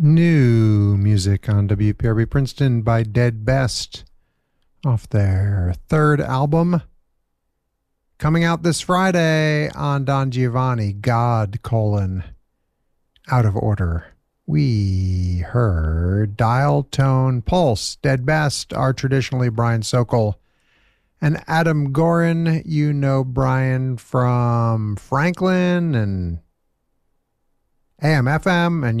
New music on WPRB Princeton by Dead Best off their third album. Coming out this Friday on Don Giovanni, God, Out of Order. We heard Dial Tone Pulse. Dead Best are traditionally Brian Sokol and Adam Gorin. You know Brian from Franklin and AM/FM, and